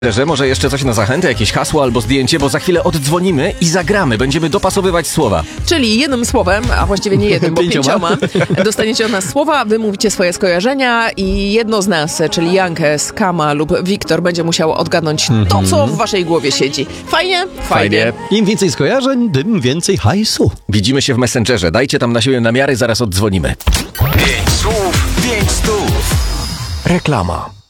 Że może jeszcze coś na zachętę, jakieś hasło albo zdjęcie, bo za chwilę oddzwonimy i zagramy. Będziemy dopasowywać słowa. Czyli jednym słowem, a właściwie nie jednym, bo 5, dostaniecie od nas słowa, wy mówicie swoje skojarzenia i jedno z nas, czyli Jankę, Skama lub Wiktor, będzie musiał odgadnąć to, co w waszej głowie siedzi. Fajnie? Fajnie. Im więcej skojarzeń, tym więcej hajsu. Widzimy się w Messengerze. Dajcie tam na siebie namiary, zaraz oddzwonimy. 5 słów, 5 stów. Reklama.